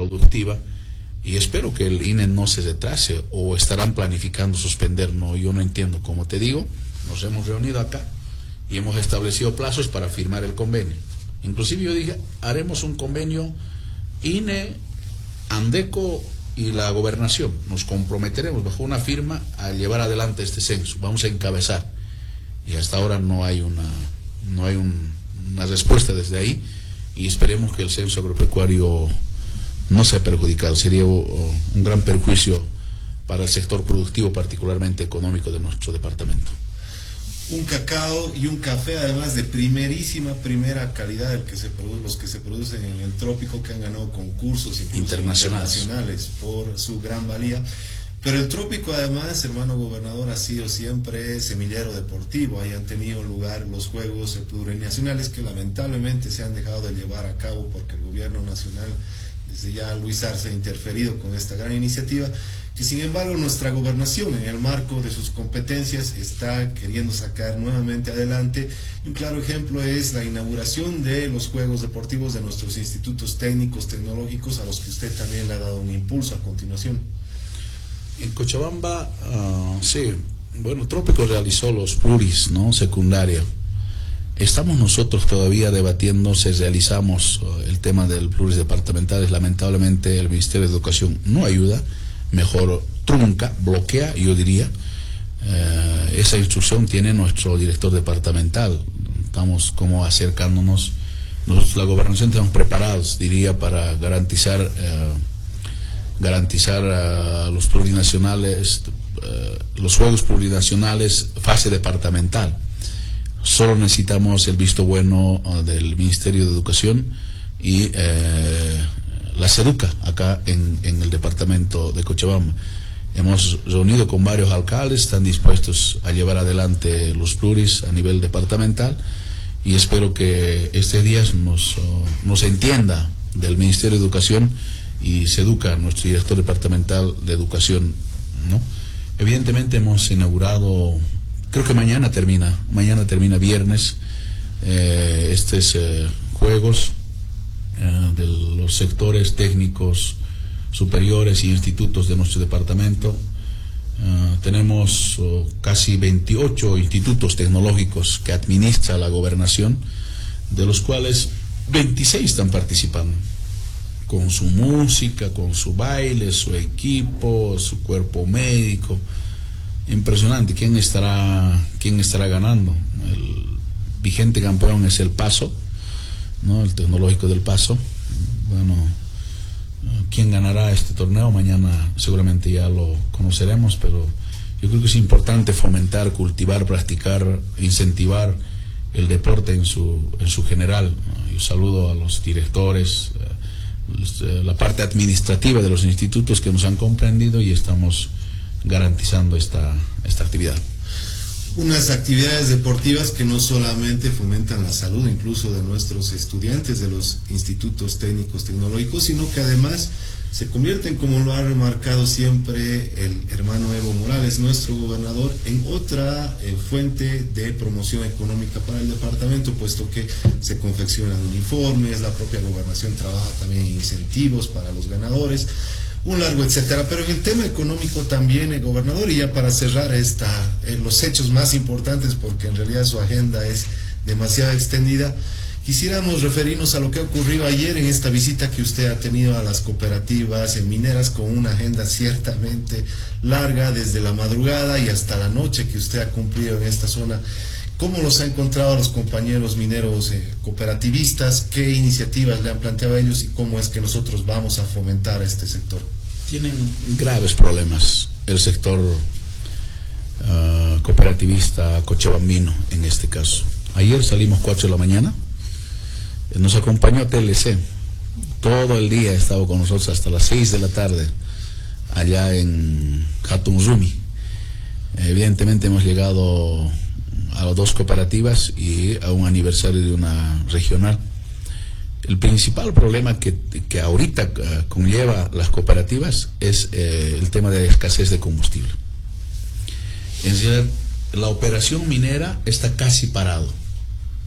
productiva, y espero que el INE no se retrase, o estarán planificando suspender. No, yo no entiendo. Como te digo, nos hemos reunido acá y hemos establecido plazos para firmar el convenio. Inclusive yo dije, haremos un convenio INE, Andeco y la gobernación. Nos comprometeremos bajo una firma a llevar adelante este censo. Vamos a encabezar. Y hasta ahora no hay una respuesta desde ahí, y esperemos que el censo agropecuario no sea perjudicado. Sería un gran perjuicio para el sector productivo, particularmente económico, de nuestro departamento. Un cacao y un café además de primera calidad, los que se producen en el trópico, que han ganado concursos internacionales por su gran valía. Pero el trópico además, hermano gobernador, ha sido siempre semillero deportivo. Ahí han tenido lugar los Juegos Plurinacionales, que lamentablemente se han dejado de llevar a cabo porque el gobierno nacional, desde ya Luis Arce, ha interferido con esta gran iniciativa, que sin embargo nuestra gobernación, en el marco de sus competencias, está queriendo sacar nuevamente adelante. Un claro ejemplo es la inauguración de los Juegos Deportivos de nuestros institutos técnicos, tecnológicos, a los que usted también le ha dado un impulso a continuación. En Cochabamba, sí, bueno, Trópico realizó los pluris, ¿no? Secundaria. Estamos nosotros todavía debatiendo si realizamos el tema del pluris departamentales. Lamentablemente el Ministerio de Educación no ayuda, mejor trunca, bloquea, yo diría. Esa instrucción tiene nuestro director departamental. Estamos como acercándonos. Nosotros, la gobernación, estamos preparados, diría, para garantizar a los plurinacionales, los Juegos Plurinacionales, fase departamental. Solo necesitamos el visto bueno del Ministerio de Educación y la SEDUCA acá en el departamento de Cochabamba. Hemos reunido con varios alcaldes, están dispuestos a llevar adelante los pluris a nivel departamental, y espero que este día nos entienda del Ministerio de Educación y SEDUCA, nuestro director departamental de educación, ¿no? Evidentemente hemos inaugurado, creo que mañana termina viernes, estos juegos de los sectores técnicos superiores y institutos de nuestro departamento. Tenemos casi 28 institutos tecnológicos que administra la gobernación, de los cuales 26 están participando, con su música, con su baile, su equipo, su cuerpo médico. Impresionante. ¿Quién estará ganando? El vigente campeón es el Paso, ¿no? El tecnológico del Paso. Bueno, ¿quién ganará este torneo? Mañana seguramente ya lo conoceremos, pero yo creo que es importante fomentar, cultivar, practicar, incentivar el deporte en su general. Yo saludo a los directores, la parte administrativa de los institutos que nos han comprendido, y estamos garantizando esta actividad. Unas actividades deportivas que no solamente fomentan la salud incluso de nuestros estudiantes de los institutos técnicos tecnológicos, sino que además se convierten, como lo ha remarcado siempre el hermano Evo Morales, nuestro gobernador, en otra fuente de promoción económica para el departamento, puesto que se confeccionan uniformes, la propia gobernación trabaja también en incentivos para los ganadores, un largo etcétera. Pero en el tema económico también, el gobernador, y ya para cerrar los hechos más importantes, porque en realidad su agenda es demasiado extendida, quisiéramos referirnos a lo que ha ocurrido ayer en esta visita que usted ha tenido a las cooperativas mineras, con una agenda ciertamente larga, desde la madrugada y hasta la noche que usted ha cumplido en esta zona. ¿Cómo los ha encontrado a los compañeros mineros cooperativistas? ¿Qué iniciativas le han planteado a ellos y cómo es que nosotros vamos a fomentar este sector? Tienen graves problemas el sector cooperativista cochabambino en este caso. Ayer salimos 4 de la mañana, nos acompañó TLC, todo el día ha estado con nosotros hasta las 6 de la tarde allá en Hatunzumi. Evidentemente hemos llegado a las 2 cooperativas y a un aniversario de una regional. El principal problema que ahorita conlleva las cooperativas es el tema de la escasez de combustible. En realidad, la operación minera está casi parado.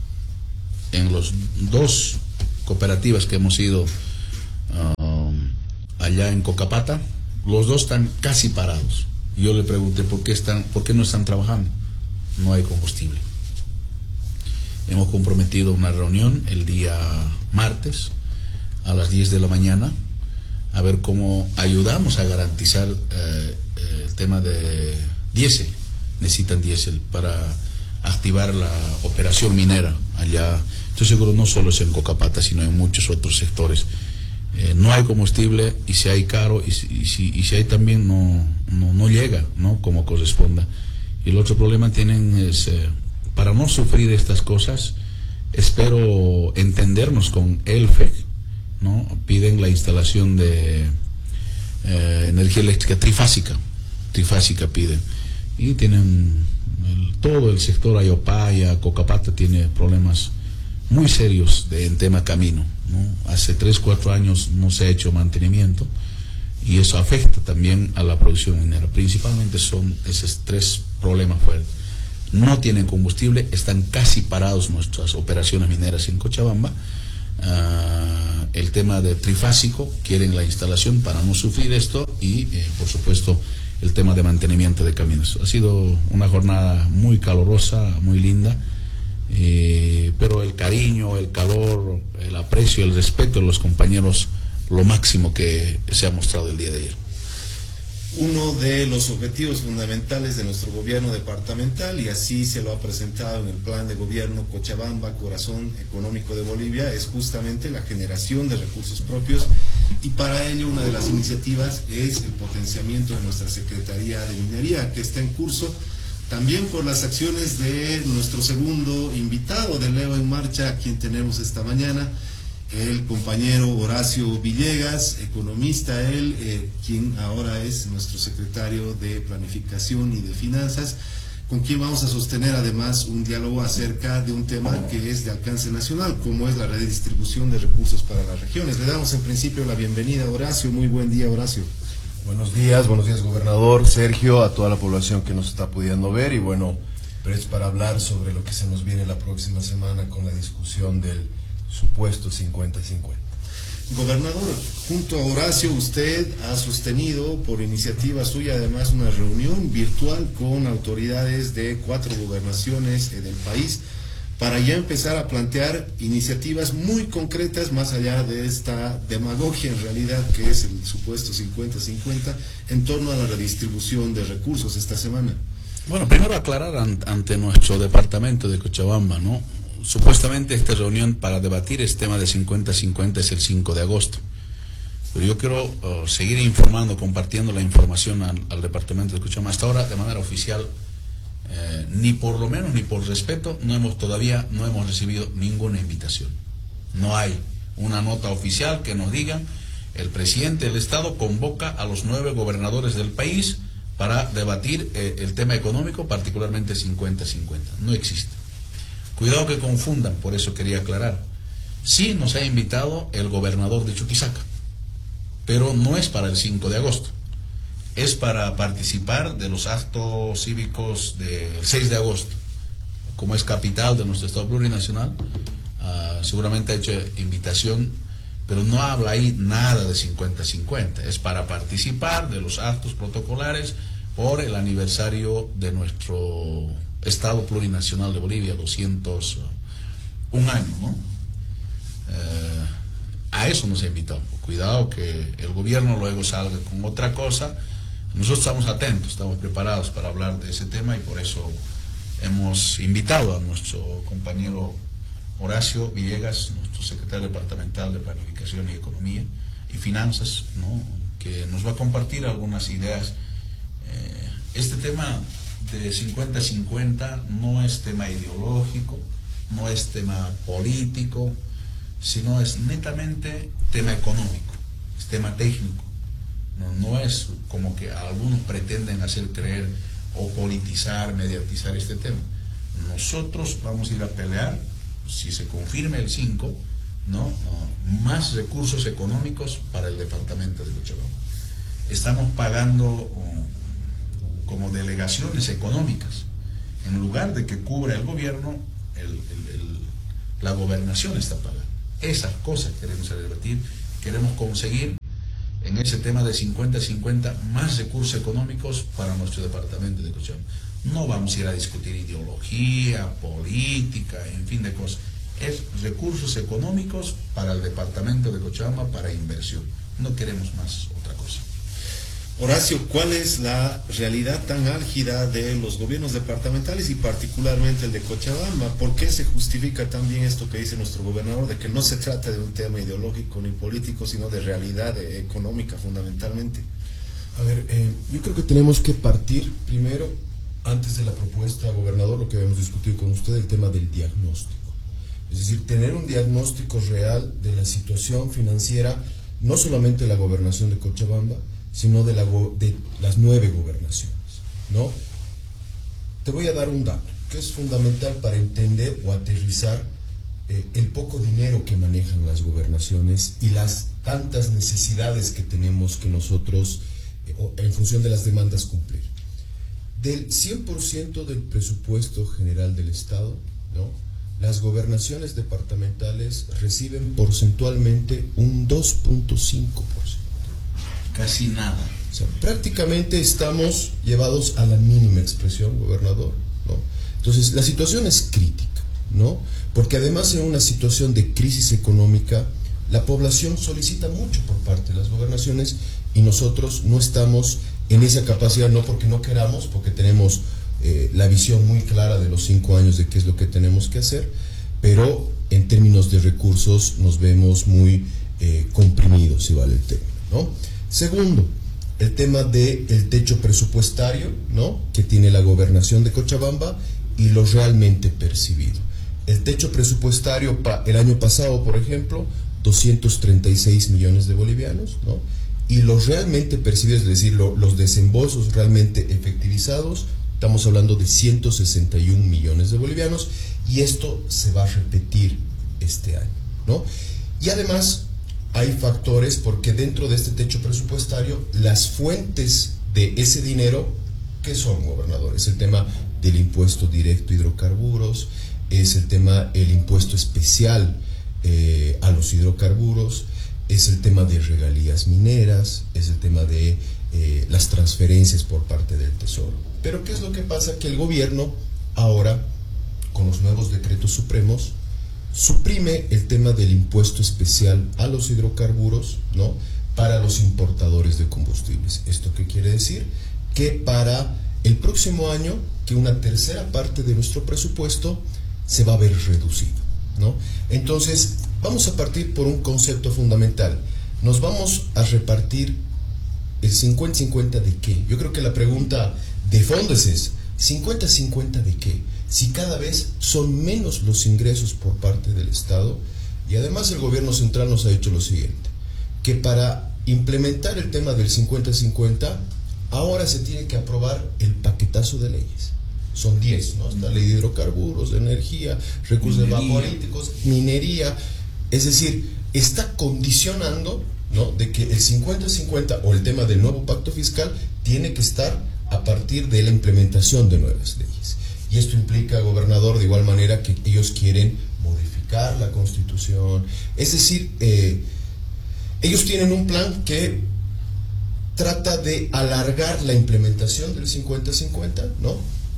En las 2 cooperativas que hemos ido allá en Cocapata, los dos están casi parados. Yo le pregunté por qué no están trabajando. No hay combustible. Hemos comprometido una reunión el día martes a las 10 de la mañana a ver cómo ayudamos a garantizar el tema de diésel. Necesitan diésel para activar la operación minera allá. Estoy seguro no solo es en Cocapata, sino en muchos otros sectores. No hay combustible, y si hay caro, y si hay también no llega, ¿no?, como corresponda. Y el otro problema tienen es, para no sufrir estas cosas, espero entendernos con ELFEC, ¿no? Piden la instalación de energía eléctrica trifásica piden, y tienen todo el sector Ayopaya, Cocapata tiene problemas muy serios en tema camino, ¿no? Hace 3-4 años no se ha hecho mantenimiento y eso afecta también a la producción minera. Principalmente son esos 3 problemas fuertes. No tienen combustible, están casi parados nuestras operaciones mineras en Cochabamba. El tema de trifásico, quieren la instalación para no sufrir esto, y por supuesto el tema de mantenimiento de caminos. Ha sido una jornada muy calurosa, muy linda, pero el cariño, el calor, el aprecio, el respeto de los compañeros, lo máximo que se ha mostrado el día de ayer. Uno de los objetivos fundamentales de nuestro gobierno departamental, y así se lo ha presentado en el plan de gobierno Cochabamba, corazón económico de Bolivia, es justamente la generación de recursos propios, y para ello una de las iniciativas es el potenciamiento de nuestra Secretaría de Minería, que está en curso también por las acciones de nuestro segundo invitado de Leo en Marcha, a quien tenemos esta mañana, el compañero Horacio Villegas, economista, quien ahora es nuestro secretario de Planificación y de Finanzas, con quien vamos a sostener además un diálogo acerca de un tema que es de alcance nacional, como es la redistribución de recursos para las regiones. Le damos en principio la bienvenida a Horacio. Muy buen día, Horacio. Buenos días, gobernador, Sergio, a toda la población que nos está pudiendo ver, y bueno, pero es para hablar sobre lo que se nos viene la próxima semana con la discusión del supuesto 50-50. Gobernador, junto a Horacio, usted ha sostenido por iniciativa suya además una reunión virtual con autoridades de 4 gobernaciones del país para ya empezar a plantear iniciativas muy concretas más allá de esta demagogia en realidad que es el supuesto 50-50 en torno a la redistribución de recursos esta semana. Bueno, primero aclarar ante nuestro departamento de Cochabamba, ¿no? Supuestamente esta reunión para debatir este tema de 50-50 es el 5 de agosto. Pero yo quiero seguir informando, compartiendo la información al departamento de Cochabamba. Hasta ahora, de manera oficial, ni por lo menos, ni por respeto, todavía no hemos recibido ninguna invitación. No hay una nota oficial que nos diga el presidente del Estado convoca a los 9 gobernadores del país para debatir el tema económico, particularmente 50-50. No existe. Cuidado que confundan, por eso quería aclarar. Sí nos ha invitado el gobernador de Chuquisaca, pero no es para el 5 de agosto. Es para participar de los actos cívicos del 6 de agosto. Como es capital de nuestro Estado plurinacional, seguramente ha hecho invitación, pero no habla ahí nada de 50-50. Es para participar de los actos protocolares por el aniversario de nuestro Estado plurinacional de Bolivia, 201 años, ¿no? A eso nos ha invitado. Cuidado que el gobierno luego salga con otra cosa. Nosotros estamos atentos, estamos preparados para hablar de ese tema, y por eso hemos invitado a nuestro compañero Horacio Villegas, nuestro secretario departamental de Planificación y Economía y Finanzas, ¿no?, que nos va a compartir algunas ideas. Este tema de 50-50 no es tema ideológico, no es tema político, sino es netamente tema económico, es tema técnico. No es como que algunos pretenden hacer creer o politizar, mediatizar este tema. Nosotros vamos a ir a pelear, si se confirme el 5, más recursos económicos para el departamento de Cochabamba. Estamos pagando como delegaciones económicas. En lugar de que cubra el gobierno, la gobernación está pagando. Esas cosas queremos debatir, queremos conseguir en ese tema de 50-50, más recursos económicos para nuestro departamento de Cochabamba. No vamos a ir a discutir ideología, política, en fin de cosas. Es recursos económicos para el departamento de Cochabamba, para inversión. No queremos más otra cosa. Horacio, ¿cuál es la realidad tan álgida de los gobiernos departamentales y particularmente el de Cochabamba? ¿Por qué se justifica también esto que dice nuestro gobernador de que no se trata de un tema ideológico ni político, sino de realidad económica fundamentalmente? A ver, yo creo que tenemos que partir primero, antes de la propuesta, gobernador, lo que habíamos discutido con usted, el tema del diagnóstico. Es decir, tener un diagnóstico real de la situación financiera, no solamente de la gobernación de Cochabamba, sino de las 9 gobernaciones, ¿no? Te voy a dar un dato que es fundamental para entender o aterrizar el poco dinero que manejan las gobernaciones y las tantas necesidades que tenemos que nosotros, en función de las demandas, cumplir. Del 100% del presupuesto general del Estado, ¿no?, las gobernaciones departamentales reciben porcentualmente un 2.5%. Casi nada. O sea, prácticamente estamos llevados a la mínima expresión, gobernador, ¿no? Entonces, la situación es crítica, ¿no? Porque además, en una situación de crisis económica, la población solicita mucho por parte de las gobernaciones y nosotros no estamos en esa capacidad, no porque no queramos, porque tenemos la visión muy clara de los 5 años de qué es lo que tenemos que hacer, pero en términos de recursos nos vemos muy comprimidos, si vale el término, ¿no? Segundo, el tema del techo presupuestario, ¿no?, que tiene la gobernación de Cochabamba y lo realmente percibido. El techo presupuestario el año pasado, por ejemplo, 236 millones de bolivianos, ¿no?, y los realmente percibidos, es decir, los desembolsos realmente efectivizados, estamos hablando de 161 millones de bolivianos, y esto se va a repetir este año, ¿no? Y además hay factores, porque dentro de este techo presupuestario, las fuentes de ese dinero, ¿qué son, gobernador? Es el tema del impuesto directo a hidrocarburos, es el tema del impuesto especial a los hidrocarburos, es el tema de regalías mineras, es el tema de las transferencias por parte del Tesoro. Pero ¿qué es lo que pasa? Que el gobierno ahora, con los nuevos decretos supremos, suprime el tema del impuesto especial a los hidrocarburos, ¿no?, para los importadores de combustibles. ¿Esto qué quiere decir? Que para el próximo año, que una tercera parte de nuestro presupuesto se va a ver reducido, ¿no? Entonces, vamos a partir por un concepto fundamental. Nos vamos a repartir el 50-50 de qué. Yo creo que la pregunta de fondo es esa. 50-50 de qué, si cada vez son menos los ingresos por parte del Estado. Y además el gobierno central nos ha dicho lo siguiente, que para implementar el tema del 50-50 ahora se tiene que aprobar el paquetazo de leyes. Son 10, ¿no? Está la ley de hidrocarburos, de energía, recursos evaporíticos, minería. Es decir, está condicionando, ¿no?, de que el 50-50 o el tema del nuevo pacto fiscal tiene que estar a partir de la implementación de nuevas leyes. Y esto implica, gobernador, de igual manera que ellos quieren modificar la Constitución. Es decir, ellos tienen un plan que trata de alargar la implementación del 50-50, ¿no?,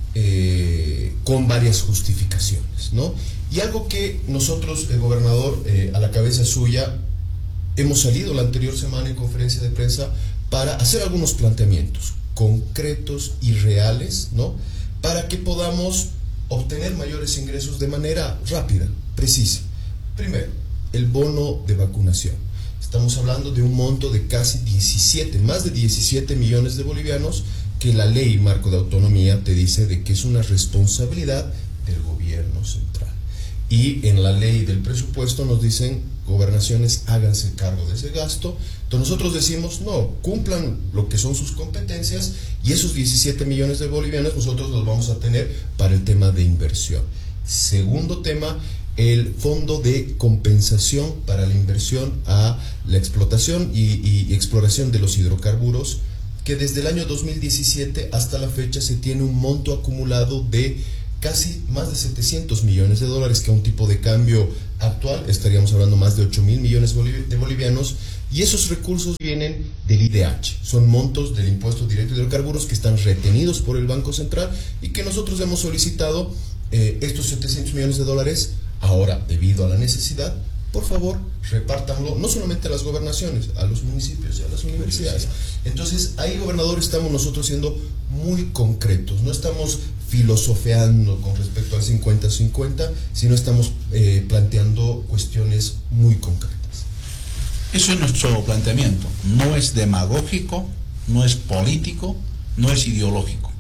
con varias justificaciones, ¿no? Y algo que nosotros, el gobernador, a la cabeza suya, hemos salido la anterior semana en conferencia de prensa para hacer algunos planteamientos concretos y reales, ¿no?, para que podamos obtener mayores ingresos de manera rápida, precisa. Primero, el bono de vacunación. Estamos hablando de un monto de casi más de 17 millones de bolivianos, que la ley marco de autonomía te dice de que es una responsabilidad del gobierno central. Y en la ley del presupuesto nos dicen, gobernaciones, háganse cargo de ese gasto. Entonces nosotros decimos, no, cumplan lo que son sus competencias, y esos 17 millones de bolivianos nosotros los vamos a tener para el tema de inversión. Segundo tema, el fondo de compensación para la inversión a la explotación y exploración de los hidrocarburos, que desde el año 2017 hasta la fecha se tiene un monto acumulado de casi más de 700 millones de dólares, que a un tipo de cambio actual estaríamos hablando más de 8.000 millones de bolivianos, Y esos recursos vienen del IDH, son montos del impuesto directo de hidrocarburos que están retenidos por el Banco Central y que nosotros hemos solicitado estos 700 millones de dólares. Ahora, debido a la necesidad, por favor, repártanlo, no solamente a las gobernaciones, a los municipios y a las universidades. Entonces, ahí, gobernador, estamos nosotros siendo muy concretos, no estamos filosofeando con respecto al 50-50, sino estamos planteando cuestiones muy concretas. Eso es nuestro planteamiento. No es demagógico, no es político, no es ideológico.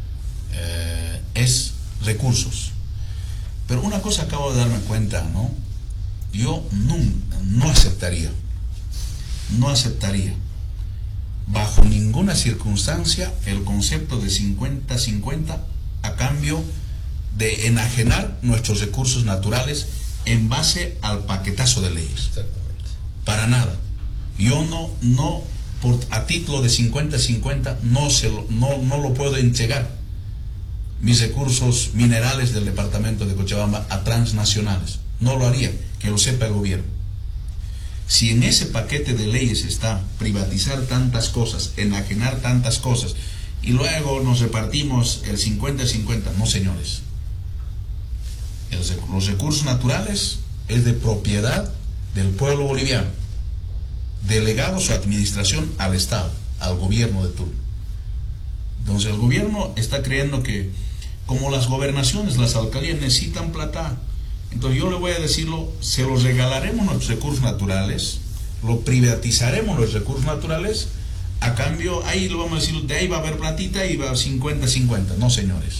Es recursos. Pero una cosa acabo de darme cuenta, ¿no? Yo no aceptaría, bajo ninguna circunstancia, el concepto de 50-50 a cambio de enajenar nuestros recursos naturales en base al paquetazo de leyes. Exactamente. Para nada. Yo a título de 50-50 no lo puedo entregar mis recursos minerales del departamento de Cochabamba a transnacionales. No lo haría, que lo sepa el gobierno. Si en ese paquete de leyes está privatizar tantas cosas, enajenar tantas cosas, y luego nos repartimos el 50-50, no, señores. Los recursos naturales es de propiedad del pueblo boliviano, delegado su administración al Estado, al gobierno de turno. Entonces el gobierno está creyendo que como las gobernaciones, las alcaldías necesitan plata, entonces yo le voy a decirlo, se los regalaremos nuestros recursos naturales, lo privatizaremos los recursos naturales, a cambio, ahí lo vamos a decir, de ahí va a haber platita y va 50-50. No, señores.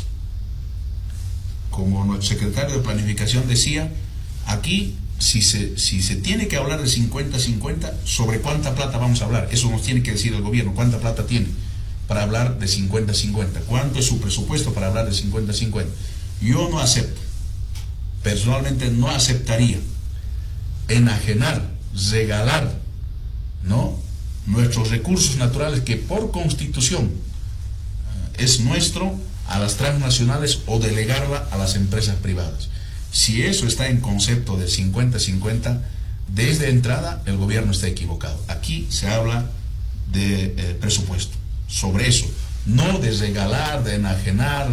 Como nuestro secretario de Planificación decía, aquí si se tiene que hablar de 50-50, ¿sobre cuánta plata vamos a hablar? Eso nos tiene que decir el gobierno, ¿cuánta plata tiene para hablar de 50-50? ¿Cuánto es su presupuesto para hablar de 50-50? Yo no acepto, personalmente no aceptaría enajenar, regalar, ¿no?, nuestros recursos naturales que por constitución es nuestro a las transnacionales o delegarla a las empresas privadas. Si eso está en concepto de 50-50, desde entrada el gobierno está equivocado. Aquí se habla de presupuesto, sobre eso, no de regalar, de enajenar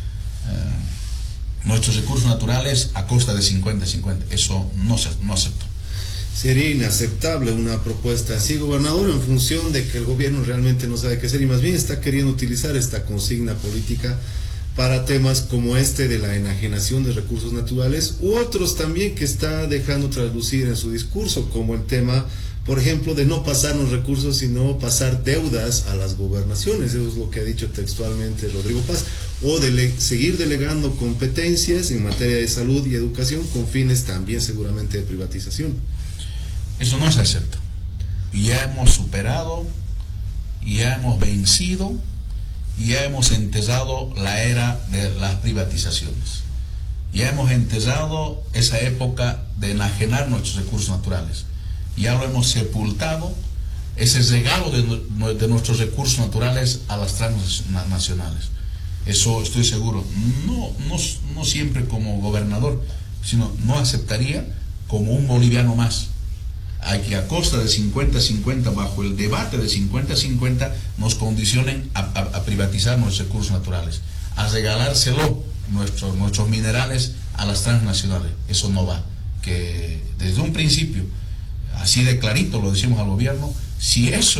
nuestros recursos naturales a costa de 50-50. Eso no acepto. Sería inaceptable una propuesta así, gobernador, en función de que el gobierno realmente no sabe qué hacer y más bien está queriendo utilizar esta consigna política para temas como este de la enajenación de recursos naturales u otros también que está dejando traslucir en su discurso, como el tema, por ejemplo, de no pasar los recursos sino pasar deudas a las gobernaciones. Eso es lo que ha dicho textualmente Rodrigo Paz, o seguir delegando competencias en materia de salud y educación con fines también seguramente de privatización. Eso no se acepta. Ya hemos superado, ya hemos vencido, ya hemos enterrado la era de las privatizaciones. Ya hemos enterrado esa época de enajenar nuestros recursos naturales. Ya lo hemos sepultado, ese regalo de nuestros recursos naturales a las transnacionales. Eso estoy seguro. No siempre como gobernador, sino no aceptaría como un boliviano más a que a costa de 50-50, bajo el debate de 50-50, nos condicionen a privatizar nuestros recursos naturales, a regalárselo nuestros minerales a las transnacionales. Eso no va. Que desde un principio, así de clarito lo decimos al gobierno, si eso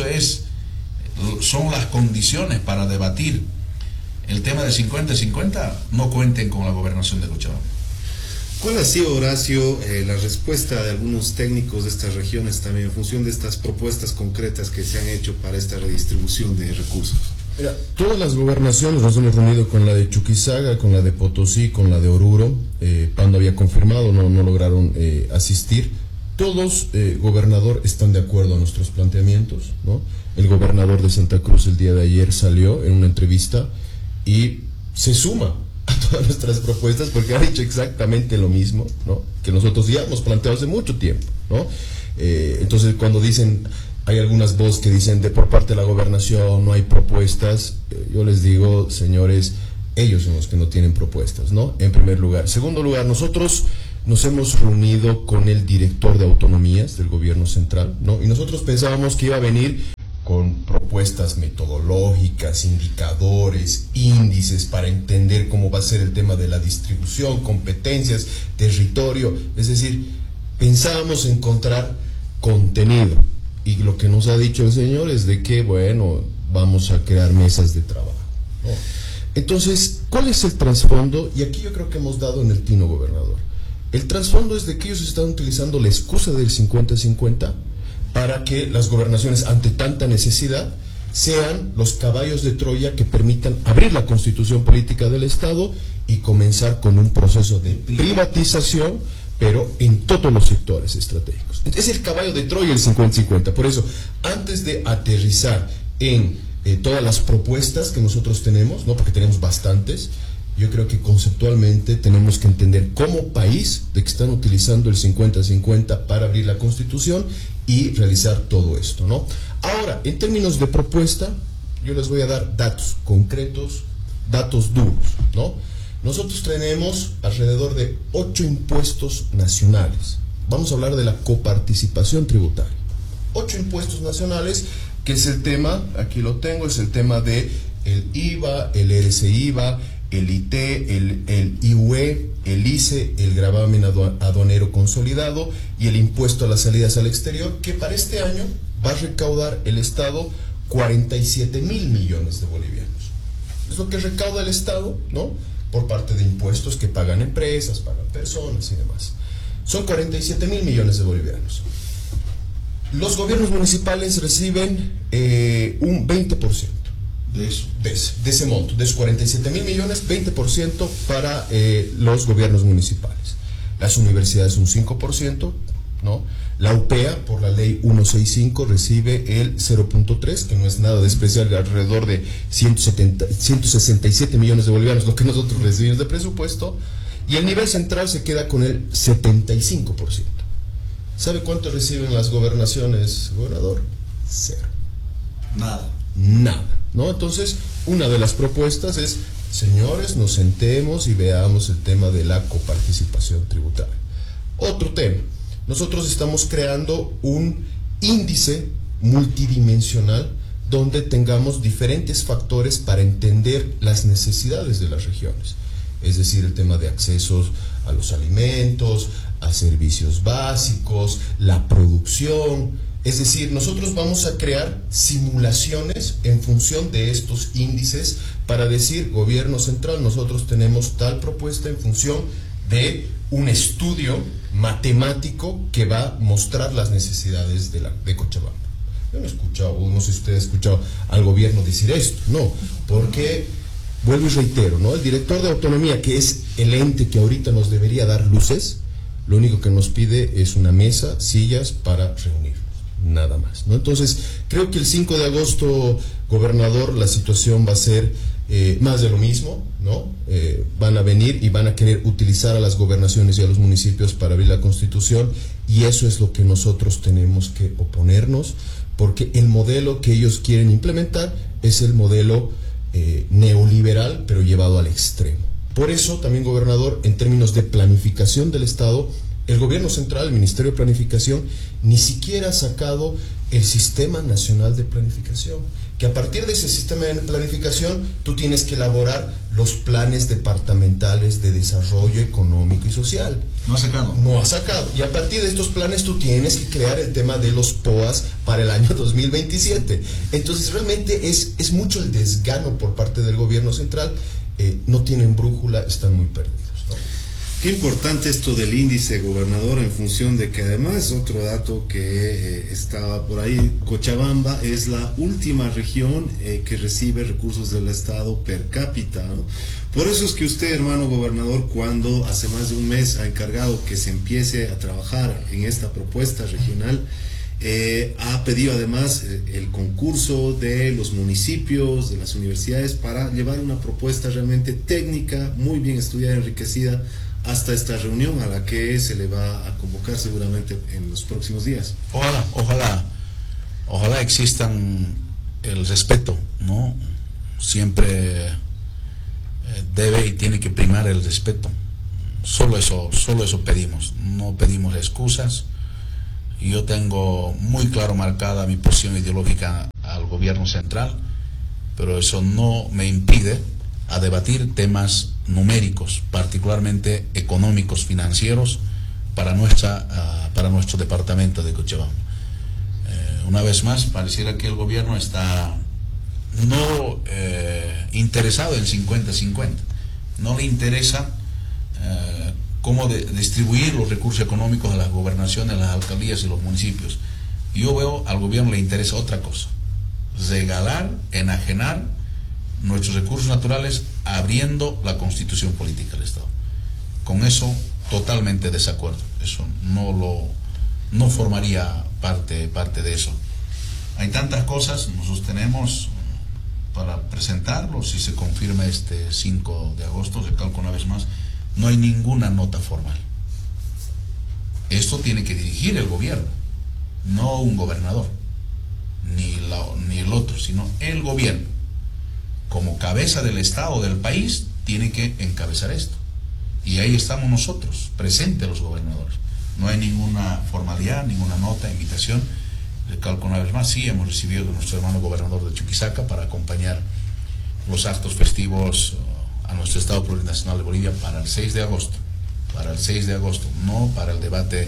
son las condiciones para debatir el tema de 50-50, no cuenten con la gobernación de Cochabamba. ¿Cuál ha sido, Horacio, la respuesta de algunos técnicos de estas regiones también en función de estas propuestas concretas que se han hecho para esta redistribución de recursos? Mira, todas las gobernaciones nos hemos reunido con la de Chuquisaga, con la de Potosí, con la de Oruro. Pando había confirmado, no lograron asistir. Todos, gobernador, están de acuerdo a nuestros planteamientos, ¿no? El gobernador de Santa Cruz el día de ayer salió en una entrevista y se suma a todas nuestras propuestas porque ha dicho exactamente lo mismo, ¿no?, que nosotros ya hemos planteado hace mucho tiempo, ¿no? Entonces, cuando dicen, hay algunas voces que dicen de por parte de la gobernación no hay propuestas, yo les digo, señores, ellos son los que no tienen propuestas, ¿no? En primer lugar. Segundo lugar, nosotros nos hemos reunido con el director de autonomías del gobierno central, ¿no? Y nosotros pensábamos que iba a venir con propuestas metodológicas, indicadores, índices para entender cómo va a ser el tema de la distribución, competencias, territorio. Es decir, pensábamos encontrar contenido, y lo que nos ha dicho el señor es de que, bueno, vamos a crear mesas de trabajo, ¿no? Entonces, ¿cuál es el trasfondo? Y aquí yo creo que hemos dado en el tino, gobernador. El trasfondo es de que ellos están utilizando la excusa del 50-50 para que las gobernaciones, ante tanta necesidad, sean los caballos de Troya que permitan abrir la constitución política del Estado y comenzar con un proceso de privatización, pero en todos los sectores estratégicos. Es el caballo de Troya el 50-50. Por eso, antes de aterrizar en todas las propuestas que nosotros tenemos, ¿no? Porque tenemos bastantes, yo creo que conceptualmente tenemos que entender como país de que están utilizando el 50-50 para abrir la Constitución y realizar todo esto, ¿no? Ahora, en términos de propuesta, yo les voy a dar datos concretos, datos duros, ¿no? Nosotros tenemos alrededor de 8 impuestos nacionales. Vamos a hablar de la coparticipación tributaria. 8 impuestos nacionales, que es el tema, aquí lo tengo, es el tema de el IVA, el RCIVA, el IT, el IUE, el ICE, el gravamen aduanero consolidado y el impuesto a las salidas al exterior, que para este año va a recaudar el Estado 47.000 millones de bolivianos. Es lo que recauda el Estado, ¿no? Por parte de impuestos que pagan empresas, pagan personas y demás. Son 47.000 millones de bolivianos. Los gobiernos municipales reciben un 20%. De eso. De ese monto, de esos 47.000 millones, 20% para los gobiernos municipales. Las universidades un 5%, ¿no? La UPEA, por la ley 165, recibe el 0.3, que no es nada de especial, alrededor de 167 millones de bolivianos, lo que nosotros recibimos de presupuesto, y el nivel central se queda con el 75%. ¿Sabe cuánto reciben las gobernaciones, gobernador? Cero. Nada, ¿no? Entonces, una de las propuestas es, señores, nos sentemos y veamos el tema de la coparticipación tributaria. Otro tema, nosotros estamos creando un índice multidimensional donde tengamos diferentes factores para entender las necesidades de las regiones. Es decir, el tema de accesos a los alimentos, a servicios básicos, la producción. Es decir, nosotros vamos a crear simulaciones en función de estos índices para decir, gobierno central, nosotros tenemos tal propuesta en función de un estudio matemático que va a mostrar las necesidades de Cochabamba. Yo no he escuchado, no sé si usted ha escuchado al gobierno decir esto, no, porque, vuelvo y reitero, ¿no? El director de autonomía, que es el ente que ahorita nos debería dar luces, lo único que nos pide es una mesa, sillas para reunirnos, nada más, ¿no? Entonces, creo que el 5 de agosto, gobernador, la situación va a ser más de lo mismo, ¿no? Van a venir y van a querer utilizar a las gobernaciones y a los municipios para abrir la Constitución, y eso es lo que nosotros tenemos que oponernos, porque el modelo que ellos quieren implementar es el modelo neoliberal, pero llevado al extremo. Por eso también, gobernador, en términos de planificación del Estado, el gobierno central, el Ministerio de Planificación, ni siquiera ha sacado el Sistema Nacional de Planificación, que a partir de ese sistema de planificación tú tienes que elaborar los planes departamentales de desarrollo económico y social. No ha sacado. No ha sacado. Y a partir de estos planes tú tienes que crear el tema de los POAs para el año 2027. Entonces realmente es mucho el desgano por parte del gobierno central. No tienen brújula, están muy perdidos, ¿no? Qué importante esto del índice, gobernador, en función de que además otro dato que estaba por ahí, Cochabamba es la última región que recibe recursos del Estado per cápita, ¿no? Por eso es que usted, hermano gobernador, cuando hace más de un mes ha encargado que se empiece a trabajar en esta propuesta regional, ha pedido además el concurso de los municipios, de las universidades, para llevar una propuesta realmente técnica, muy bien estudiada, enriquecida, hasta esta reunión a la que se le va a convocar seguramente en los próximos días. Ojalá existan el respeto, ¿no? Siempre debe y tiene que primar el respeto. Solo eso pedimos, no pedimos excusas. Yo tengo muy claro marcada mi posición ideológica al gobierno central, pero eso no me impide a debatir temas numéricos, particularmente económicos, financieros, para nuestro departamento de Cochabamba. Una vez más, pareciera que el gobierno está no interesado en 50-50, no le interesa cómo distribuir los recursos económicos de las gobernaciones, las alcaldías y los municipios. Yo veo al gobierno le interesa otra cosa: regalar, enajenar nuestros recursos naturales, abriendo la constitución política del Estado. Con eso totalmente desacuerdo. Eso no formaría parte de eso. Hay tantas cosas, nosotros tenemos para presentarlo, si se confirma este 5 de agosto, recalco una vez más, no hay ninguna nota formal. Esto tiene que dirigir el gobierno, no un gobernador, ni el otro, sino el gobierno. Como cabeza del Estado, del país, tiene que encabezar esto. Y ahí estamos nosotros, presentes los gobernadores. No hay ninguna formalidad, ninguna nota, invitación. Recalco una vez más, sí, hemos recibido de nuestro hermano gobernador de Chuquisaca para acompañar los actos festivos a nuestro Estado Plurinacional de Bolivia para el 6 de agosto. Para el 6 de agosto, no para el debate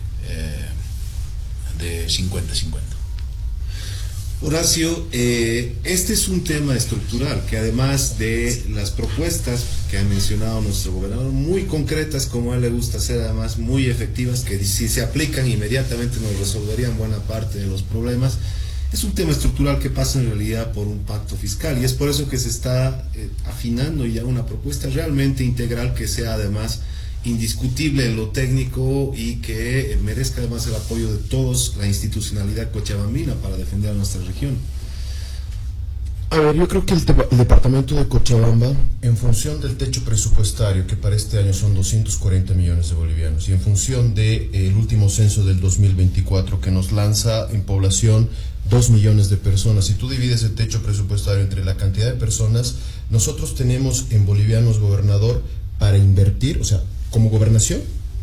de 50-50. Horacio, este es un tema estructural que, además de las propuestas que ha mencionado nuestro gobernador, muy concretas, como a él le gusta hacer, además muy efectivas, que si se aplican inmediatamente nos resolverían buena parte de los problemas, es un tema estructural que pasa en realidad por un pacto fiscal, y es por eso que se está afinando ya una propuesta realmente integral, que sea además indiscutible en lo técnico y que merezca además el apoyo de todos, la institucionalidad cochabambina, para defender a nuestra región. A ver, yo creo que el departamento de Cochabamba, en función del techo presupuestario, que para este año son 240 millones de bolivianos, y en función del último censo del 2024, que nos lanza en población 2 millones de personas, si tú divides el techo presupuestario entre la cantidad de personas, nosotros tenemos en bolivianos, gobernador, para invertir, o sea, como gobernación,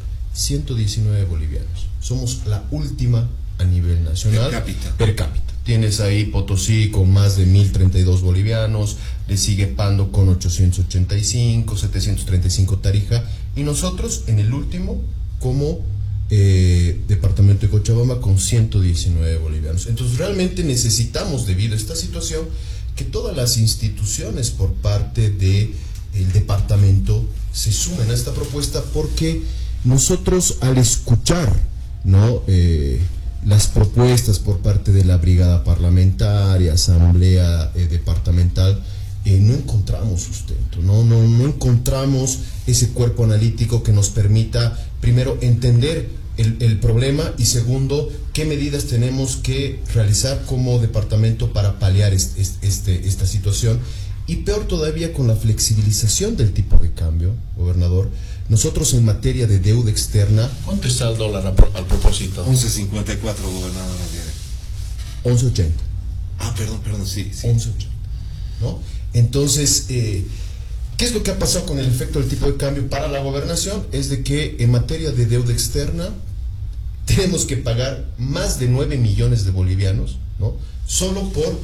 119 bolivianos. Somos la última a nivel nacional. Per cápita. Tienes ahí Potosí con más de 1032 bolivianos, le sigue Pando con 885, 735 Tarija, y nosotros en el último como departamento de Cochabamba con 119 bolivianos. Entonces realmente necesitamos, debido a esta situación, que todas las instituciones por parte del departamento se sumen a esta propuesta, porque nosotros, al escuchar, ¿no?, las propuestas por parte de la brigada parlamentaria, asamblea departamental, no encontramos sustento, no encontramos ese cuerpo analítico que nos permita, primero, entender el problema, y segundo, qué medidas tenemos que realizar como departamento para paliar esta situación. Y peor todavía, con la flexibilización del tipo de cambio, gobernador, nosotros en materia de deuda externa... ¿Cuánto está el dólar al propósito? 11.54, gobernador. 11.80. Perdón, sí. 11.80, ¿no? Entonces, ¿qué es lo que ha pasado con el efecto del tipo de cambio para la gobernación? Es de que en materia de deuda externa tenemos que pagar más de 9 millones de bolivianos, ¿no? Solo por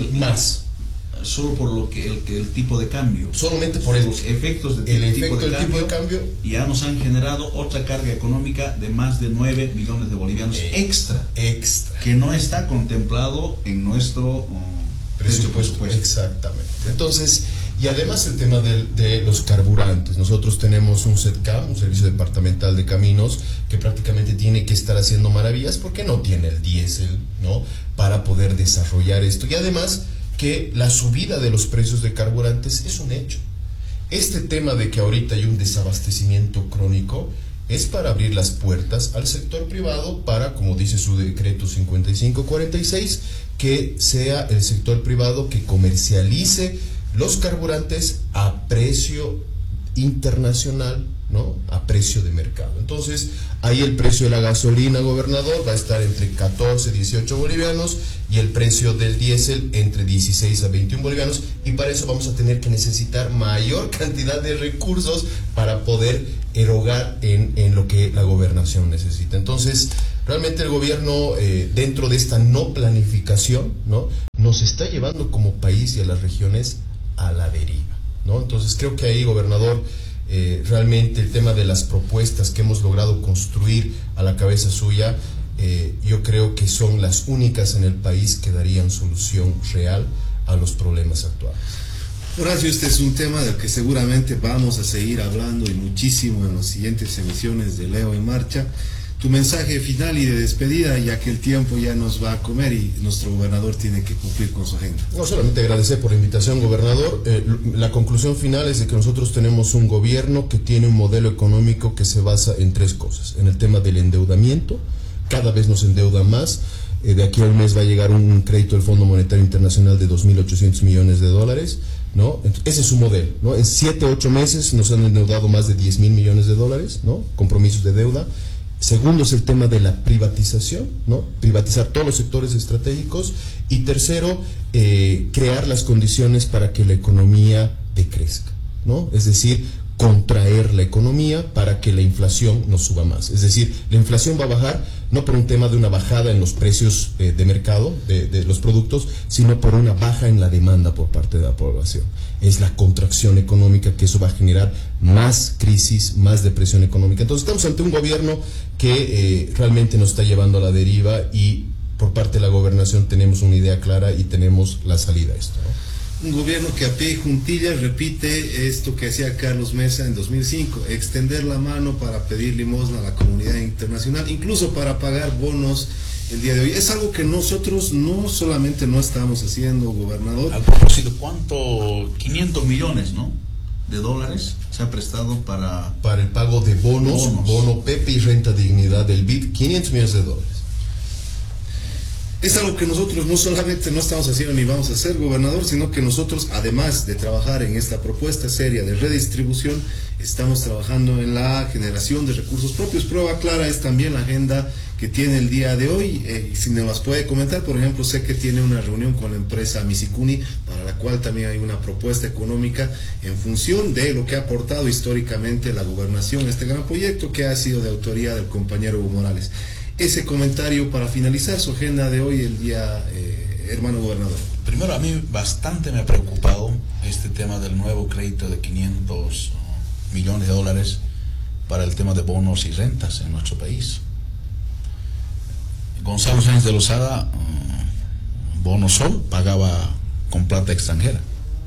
Solo por lo que el tipo de cambio, solamente por los efectos del tipo de cambio, ya nos han generado otra carga económica de más de 9 millones de bolivianos extra, que no está contemplado en nuestro presupuesto. Exactamente. Entonces, y además el tema de los carburantes, nosotros tenemos un SETCAM, un servicio departamental de caminos, que prácticamente tiene que estar haciendo maravillas porque no tiene el diésel, ¿no?, para poder desarrollar esto, y además que la subida de los precios de carburantes es un hecho. Este tema de que ahorita hay un desabastecimiento crónico es para abrir las puertas al sector privado para, como dice su decreto 5546, que sea el sector privado que comercialice los carburantes a precio internacional, ¿no?, a precio de mercado. Entonces, ahí el precio de la gasolina, gobernador, va a estar entre 14, 18 bolivianos y el precio del diésel entre 16 a 21 bolivianos, y para eso vamos a tener que necesitar mayor cantidad de recursos para poder erogar en lo que la gobernación necesita. Entonces, realmente el gobierno, dentro de esta no planificación, ¿no?, nos está llevando como país y a las regiones a la deriva, ¿no? Entonces, creo que ahí, gobernador, realmente el tema de las propuestas que hemos logrado construir a la cabeza suya, yo creo que son las únicas en el país que darían solución real a los problemas actuales. Horacio, este es un tema del que seguramente vamos a seguir hablando y muchísimo en las siguientes emisiones de Leo en Marcha. Tu mensaje final y de despedida, ya que el tiempo ya nos va a comer y nuestro gobernador tiene que cumplir con su agenda. No solamente agradecer por la invitación, gobernador. La conclusión final es de que nosotros tenemos un gobierno que tiene un modelo económico que se basa en tres cosas: en el tema del endeudamiento, cada vez nos endeuda más. De aquí a un mes va a llegar un crédito del Fondo Monetario Internacional de 2.800 millones de dólares, ¿no? Ese es su modelo, ¿no? En 7, 8 meses nos han endeudado más de 10.000 millones de dólares, ¿no?, compromisos de deuda. Segundo es el tema de la privatización, ¿no?, privatizar todos los sectores estratégicos. Y tercero, crear las condiciones para que la economía decrezca, ¿no? Es decir, contraer la economía para que la inflación no suba más. Es decir, la inflación va a bajar no por un tema de una bajada en los precios de mercado de los productos, sino por una baja en la demanda por parte de la población. Es la contracción económica que eso va a generar más crisis, más depresión económica. Entonces estamos ante un gobierno que realmente nos está llevando a la deriva, y por parte de la gobernación tenemos una idea clara y tenemos la salida a esto, ¿no? Un gobierno que a pie juntillas repite esto que hacía Carlos Mesa en 2005, extender la mano para pedir limosna a la comunidad internacional, incluso para pagar bonos el día de hoy. Es algo que nosotros no solamente no estamos haciendo, gobernador. Al propósito, ¿cuánto? 500 millones, ¿no?, de dólares se ha prestado para el pago de bonos, bono Pepe y renta dignidad del BID, 500 millones de dólares. Es algo que nosotros no solamente no estamos haciendo ni vamos a hacer, gobernador, sino que nosotros, además de trabajar en esta propuesta seria de redistribución, estamos trabajando en la generación de recursos propios. Prueba clara es también la agenda que tiene el día de hoy. Si nos las puede comentar, por ejemplo, sé que tiene una reunión con la empresa Misicuni, para la cual también hay una propuesta económica en función de lo que ha aportado históricamente la gobernación a este gran proyecto que ha sido de autoría del compañero Evo Morales. Ese comentario para finalizar su agenda de hoy, el día, hermano gobernador. Primero, a mí bastante me ha preocupado este tema del nuevo crédito de 500 millones de dólares para el tema de bonos y rentas en nuestro país. Gonzalo Sáenz de Lozada, Bono Sol, pagaba con plata extranjera,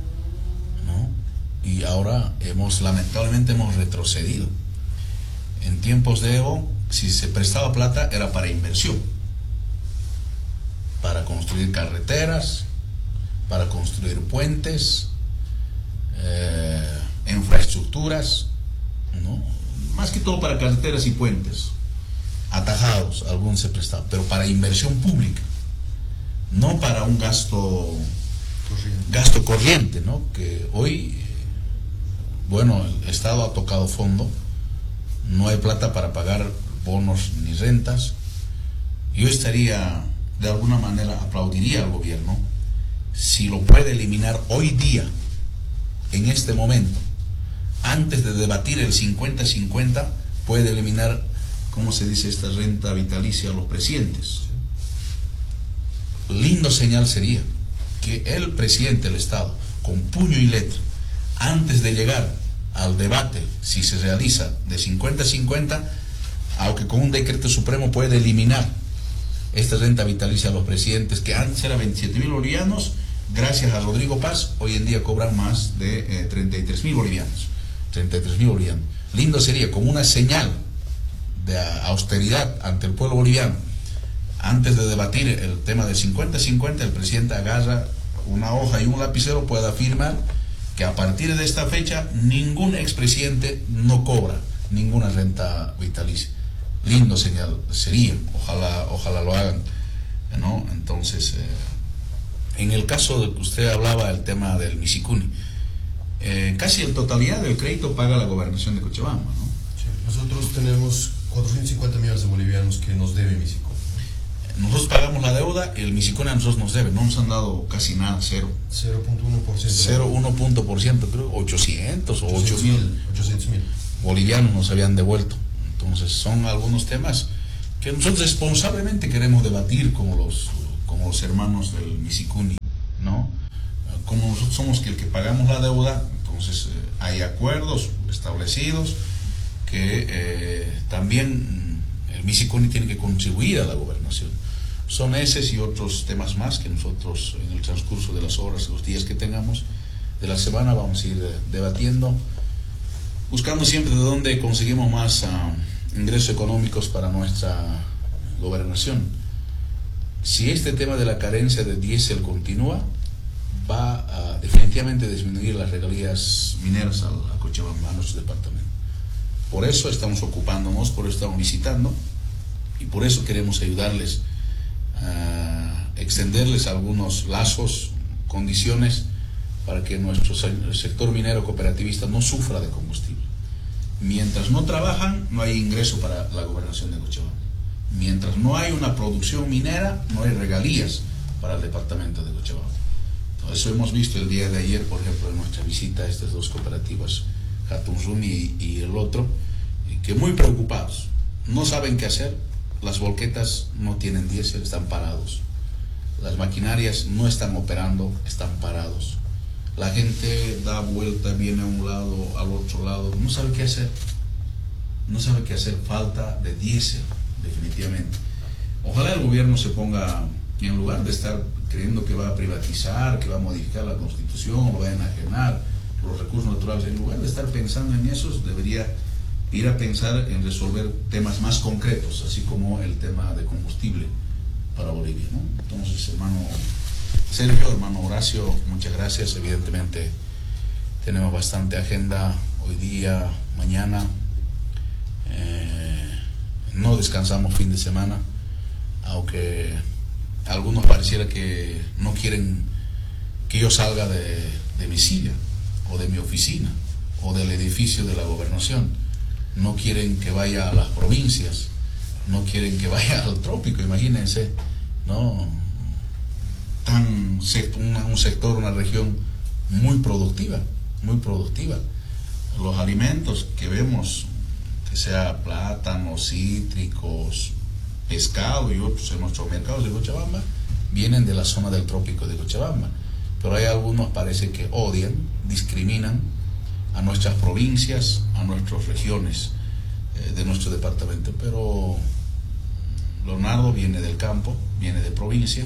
¿no? Y ahora lamentablemente hemos retrocedido. En tiempos de Evo, si se prestaba plata era para inversión, para construir carreteras, para construir puentes, infraestructuras, ¿no?, más que todo para carreteras y puentes, atajados, algunos se prestaban, pero para inversión pública, no para un gasto corriente, ¿no?, que hoy, bueno, el Estado ha tocado fondo, no hay plata para pagar bonos ni rentas. Yo estaría, de alguna manera, aplaudiría al gobierno si lo puede eliminar hoy día, en este momento, antes de debatir el 50-50, puede eliminar, ¿cómo se dice?, esta renta vitalicia a los presidentes. Lindo señal sería que el presidente del Estado, con puño y letra, antes de llegar al debate, si se realiza de 50-50, aunque con un decreto supremo puede eliminar esta renta vitalicia a los presidentes, que antes era 27.000 bolivianos, gracias a Rodrigo Paz, hoy en día cobran más de 33.000 bolivianos. 33.000 bolivianos. Lindo sería, como una señal de austeridad ante el pueblo boliviano, antes de debatir el tema de 50-50, el presidente agarra una hoja y un lapicero, pueda afirmar que a partir de esta fecha ningún expresidente no cobra ninguna renta vitalicia. Lindo señal sería, ojalá lo hagan, ¿no? Entonces, en el caso de que usted hablaba del tema del Misicuni, casi la totalidad del crédito paga la gobernación de Cochabamba, ¿no? Sí, nosotros tenemos 450 millones de bolivianos que nos debe Misiconi. Nosotros pagamos la deuda, el Misiconi a nosotros nos debe, no nos han dado casi nada, 0.1%. 0.1%, creo, 800 o 8.000 bolivianos nos habían devuelto. Entonces son algunos temas que nosotros responsablemente queremos debatir como los hermanos del Misiconi, ¿no? Como nosotros somos el que pagamos la deuda, entonces hay acuerdos establecidos que también el Misiconi tiene que contribuir a la gobernación. Son esos y otros temas más que nosotros en el transcurso de las horas, los días que tengamos de la semana vamos a ir debatiendo, buscando siempre de dónde conseguimos más ingresos económicos para nuestra gobernación. Si este tema de la carencia de diésel continúa, va a definitivamente disminuir las regalías mineras a Cochabamba, a nuestro departamento. Por eso estamos ocupándonos, por eso estamos visitando y por eso queremos ayudarles a extenderles algunos lazos, condiciones para que nuestro sector minero cooperativista no sufra de combustible. Mientras no trabajan, no hay ingreso para la gobernación de Cochabamba. Mientras no hay una producción minera, no hay regalías para el departamento de Cochabamba. Eso hemos visto el día de ayer, por ejemplo, en nuestra visita a estas dos cooperativas, Hatunzuni y el otro, que muy preocupados, no saben qué hacer, las volquetas no tienen diésel, están parados, las maquinarias no están operando, están parados, la gente da vuelta, viene a un lado, al otro lado, no sabe qué hacer, falta de diésel, definitivamente. Ojalá el gobierno se ponga, en lugar de estar creyendo que va a privatizar, que va a modificar la Constitución, o va a enajenar los recursos naturales, en lugar de estar pensando en eso, debería ir a pensar en resolver temas más concretos, así como el tema de combustible para Bolivia, ¿no? Entonces, hermano Sergio, hermano Horacio, muchas gracias. Evidentemente tenemos bastante agenda hoy día, mañana, no descansamos fin de semana, aunque algunos pareciera que no quieren que yo salga de mi silla o de mi oficina o del edificio de la gobernación, no quieren que vaya a las provincias, no quieren que vaya al trópico, imagínense, ¿no? Un sector, una región muy productiva, los alimentos que vemos, que sea plátanos, cítricos, pescado y otros en nuestros mercados de Cochabamba, vienen de la zona del trópico de Cochabamba, pero hay algunos parece que odian, discriminan a nuestras provincias, a nuestras regiones de nuestro departamento, pero Leonardo viene del campo, viene de provincia,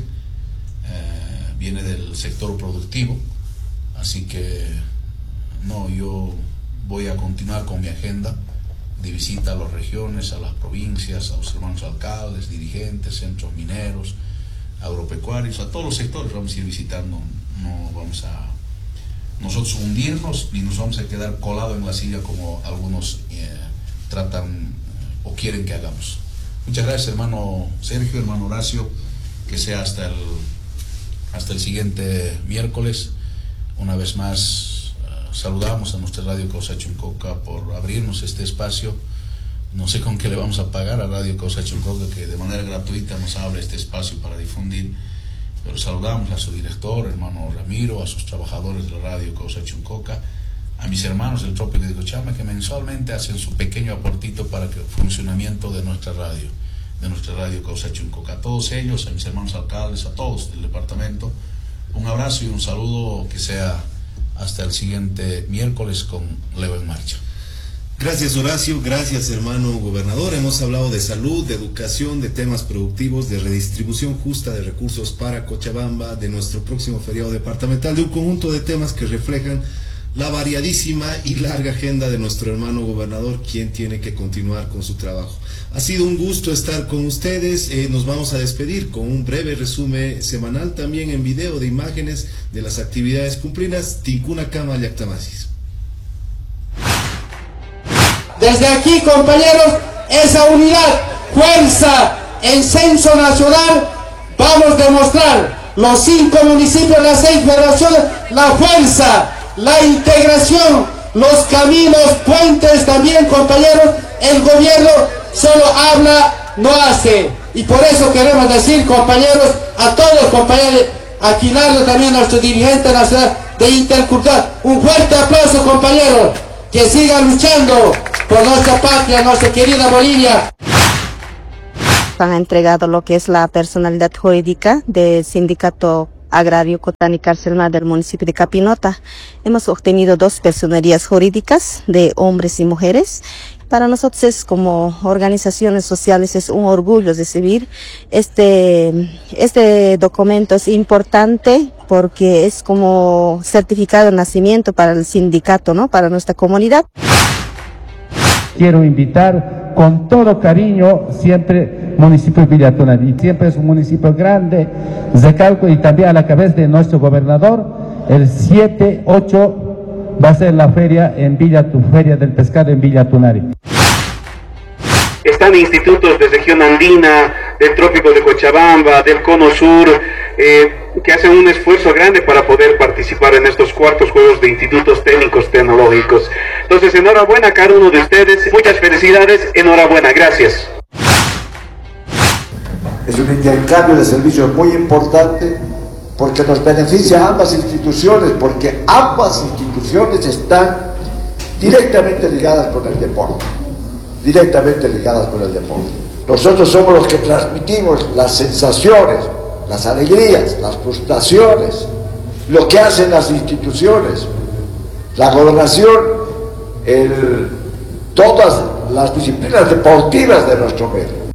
viene del sector productivo, así que no, yo voy a continuar con mi agenda de visita a las regiones, a las provincias, a los hermanos alcaldes, dirigentes, centros mineros, agropecuarios, a todos los sectores vamos a ir visitando. No vamos a nosotros hundirnos ni nos vamos a quedar colados en la silla como algunos tratan o quieren que hagamos. Muchas gracias, hermano Sergio, hermano Horacio, que sea hasta el siguiente miércoles. Una vez más saludamos a nuestra Radio Causa Chuncoca por abrirnos este espacio. No sé con qué le vamos a pagar a Radio Causa Chuncoca, que de manera gratuita nos abre este espacio para difundir, pero saludamos a su director, hermano Ramiro, a sus trabajadores de la Radio Causa Chuncoca, a mis hermanos del Trópico de Cochabamba, que mensualmente hacen su pequeño aportito para el funcionamiento de nuestra radio Causa Chuncoca. A todos ellos, a mis hermanos alcaldes, a todos del departamento, un abrazo y un saludo, que sea hasta el siguiente miércoles con Leo en Marcha. Gracias, Horacio, gracias, hermano gobernador. Hemos hablado de salud, de educación, de temas productivos, de redistribución justa de recursos para Cochabamba, de nuestro próximo feriado departamental, de un conjunto de temas que reflejan la variadísima y larga agenda de nuestro hermano gobernador, quien tiene que continuar con su trabajo. Ha sido un gusto estar con ustedes. Nos vamos a despedir con un breve resumen semanal, también en video, de imágenes de las actividades cumplidas. Tincuna Cama Yactamasis. Desde aquí, compañeros, esa unidad, fuerza, en censo nacional, vamos a demostrar los 5 municipios, las 6 federaciones, la fuerza la integración, los caminos, puentes también, compañeros. El gobierno solo habla, no hace. Y por eso queremos decir, compañeros, a todos, compañeros, Aquilardo también, nuestro dirigente nacional de Intercultural, un fuerte aplauso, compañeros, que sigan luchando por nuestra patria, nuestra querida Bolivia. Han entregado lo que es la personalidad jurídica del Sindicato Agrario Cotani Carcelma del municipio de Capinota. Hemos obtenido 2 personerías jurídicas de hombres y mujeres. Para nosotros como organizaciones sociales es un orgullo recibir este documento. Es importante porque es como certificado de nacimiento para el sindicato, ¿no? Para nuestra comunidad. Quiero invitar con todo cariño siempre municipio de Villa Tunari. Siempre es un municipio grande, Recalco, y también a la cabeza de nuestro gobernador. El 7, 8 va a ser la feria en Feria del Pescado en Villa Tunari. Están institutos de región andina, del trópico de Cochabamba, del cono sur, que hacen un esfuerzo grande para poder participar en estos cuartos juegos de institutos técnicos tecnológicos. Entonces, enhorabuena a cada uno de ustedes, muchas felicidades, enhorabuena, gracias. Es un intercambio de servicios muy importante porque nos beneficia a ambas instituciones, porque ambas instituciones están directamente ligadas con el deporte. Nosotros somos los que transmitimos las sensaciones, las alegrías, las frustraciones, lo que hacen las instituciones, la gobernación, todas las disciplinas deportivas de nuestro medio.